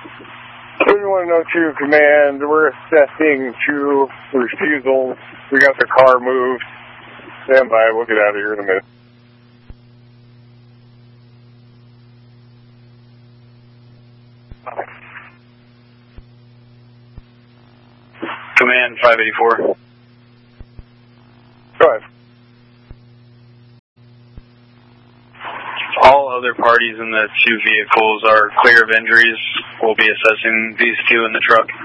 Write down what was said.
2102 Command, we're assessing 2 refusals. We got the car moved. Stand by, we'll get out of here in a minute. Command 584. Go ahead. All other parties in the 2 vehicles are clear of injuries. We'll be assessing these 2 in the truck.